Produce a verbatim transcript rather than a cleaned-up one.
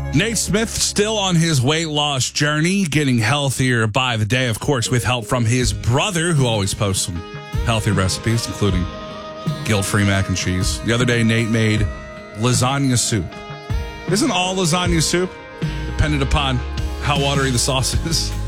Nate Smith still on his weight loss journey, getting healthier by the day, of course, with help from his brother, who always posts some healthy recipes, including guilt-free mac and cheese. The other day, Nate made lasagna soup. Isn't all lasagna soup? Dependent upon how watery the sauce is.